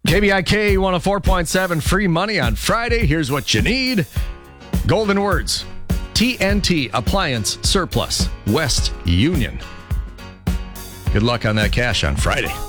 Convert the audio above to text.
KBIK 104.7 free money on Friday. Here's what you need. Golden words. TNT Appliance Surplus. West Union. Good luck on that cash on Friday.